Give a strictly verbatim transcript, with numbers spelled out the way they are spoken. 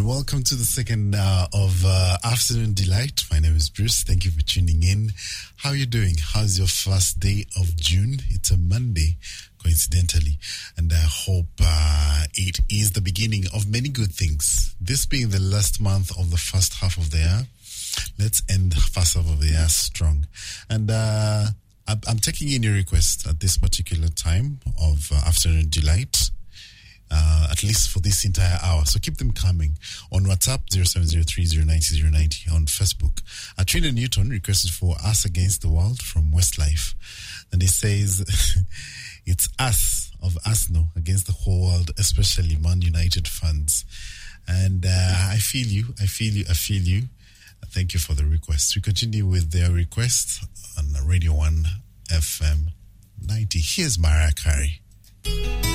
and welcome to the second hour of uh, Afternoon Delight. My name is Bruce. Thank you for tuning in. How are you doing? How's your first day of June? It's a Monday, coincidentally, and I hope uh, it is the beginning of many good things. This being the last month of the first half of the year, let's end the first half of the year strong. And uh, I'm taking in your request at this particular time of uh, Afternoon Delight. Uh, at least for this entire hour. So keep them coming. On WhatsApp, zero seven zero three zero nine zero nine zero. On Facebook, uh, Trina Newton requested for Us Against the World from Westlife. And it says, it's us of Arsenal against the whole world, especially Man United fans. And uh, I feel you, I feel you, I feel you. Thank you for the request. We continue with their request on Radio one F M ninety. Here's Mariah Carey.